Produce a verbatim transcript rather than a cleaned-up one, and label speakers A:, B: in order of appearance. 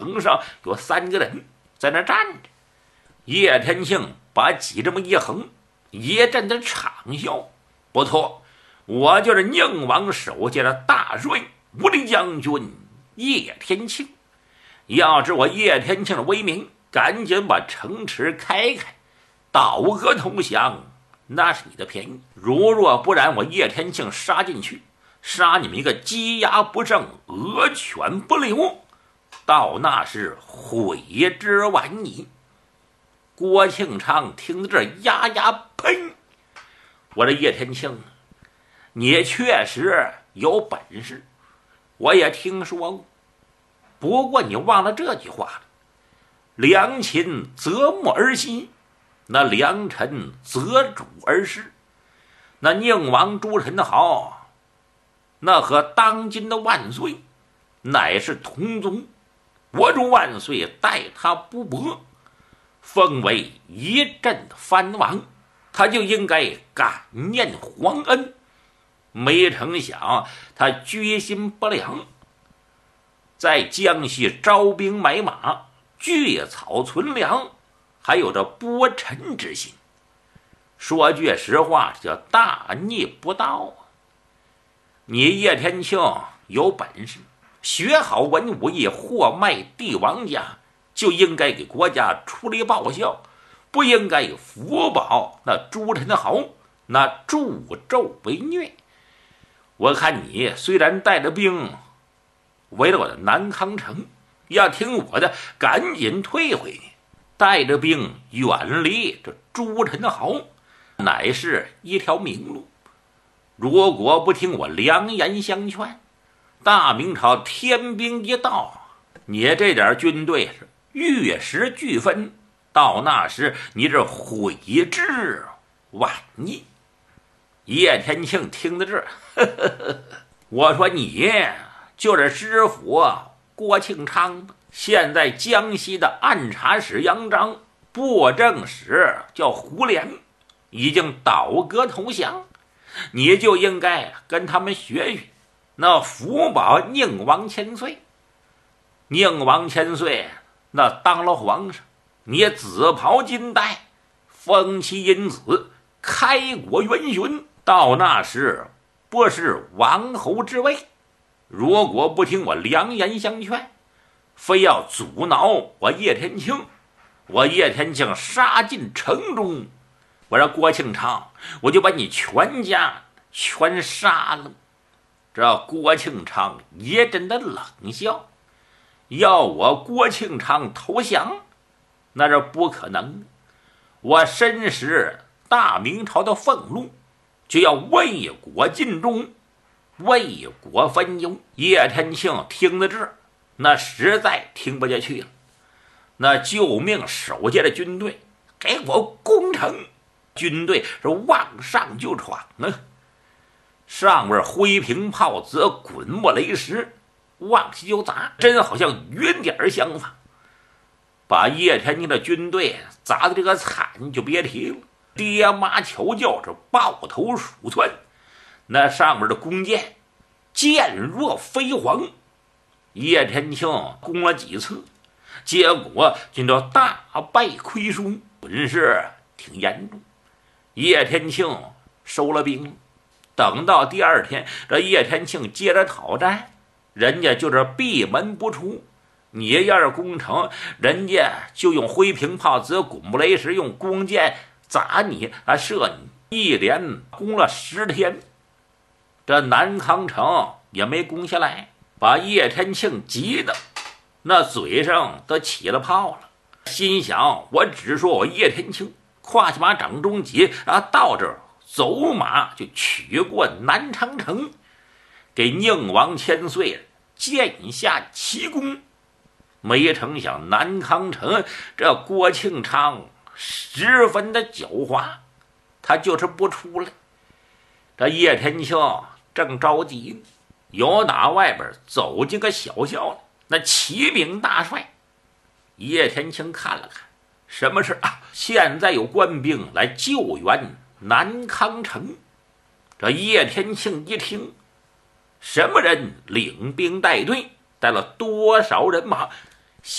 A: 棚上有三个人在那站着。叶天庆把戟这么一横，一阵的长啸。不错，我就是宁王手下的大帅武林将军叶天庆。要知我叶天庆的威名，赶紧把城池开开，倒戈投降，那是你的便宜。如若不然，我叶天庆杀进去，杀你们一个鸡鸭不剩，鹅犬不留，到那是悔之晚矣。郭庆昌听到这呀呀喷，我这叶天庆，你确实有本事，我也听说过，不过你忘了这句话了，良禽择木而栖，那良臣择主而事。那宁王朱宸濠，那和当今的万岁乃是同宗，我主万岁待他不薄，封为一镇藩王，他就应该感念皇恩。没成想他居心不良，在江西招兵买马，聚草存粮，还有着播陈之心。说句实话，这叫大逆不道啊！你叶天庆有本事，学好文武艺，货卖帝王家，就应该给国家出力报效，不应该以福保那朱宸濠那助纣为虐。我看你虽然带着兵围了我的南康城，要听我的，赶紧退回去，带着兵远离这朱宸濠，乃是一条明路。如果不听我良言相劝，大明朝天兵一到，你这点军队是玉石俱焚，到那时你这悔之晚矣。叶天庆听到这儿，呵呵呵，我说你就是知府郭庆昌，现在江西的按察使杨章、布政使叫胡琏，已经倒戈投降，你就应该跟他们学学那福保宁王千岁。宁王千岁那当了皇上，你紫袍金带，封其因子，开国元勋，到那时不是王侯之位。如果不听我良言相劝，非要阻挠我叶天庆，我叶天庆杀进城中，我让郭庆昌，我就把你全家全杀了。这郭庆昌也真的冷笑，要我郭庆昌投降，那是不可能的。我身识大明朝的俸禄，就要为国尽忠，为国分忧。叶天庆听到这儿，那实在听不下去了。那救命手下的军队，给我攻城！军队是往上就闯啊！上边灰瓶炮子、滚木雷石，往下就砸，真好像云点相仿，把叶天庆的军队砸的这个惨就别提了，爹妈求救，是抱头鼠窜。那上面的弓箭箭若飞蝗，叶天庆攻了几次，结果就叫大败亏输，本事挺严重。叶天庆收了兵，等到第二天，这叶天庆接着讨债，人家就是闭门不出。你要是攻城，人家就用灰瓶炮子、滚木雷石，用弓箭砸你啊，射你，一连攻了十天，这南康城也没攻下来，把叶天庆急的那嘴上都起了泡了，心想我只说我叶天庆跨下马掌中戟啊，到这儿走马就取过南昌城，给宁王千岁建下奇功。没成想南康城这郭庆昌十分的狡猾，他就是不出来。这叶天庆正着急，有打外边走进个小校，那启禀大帅。叶天庆看了看，什么事啊？现在有官兵来救援南康城。这叶天庆一听，什么人领兵带队，带了多少人马？